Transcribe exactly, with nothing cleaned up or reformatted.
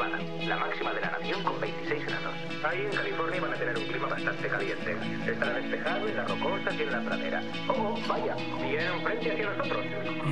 Nevada. La máxima de la nación con veintiséis grados. Ahí en California van a tener un clima bastante caliente. Estará despejado en las rocosas y en la pradera. Oh, vaya, bien frente hacia nosotros.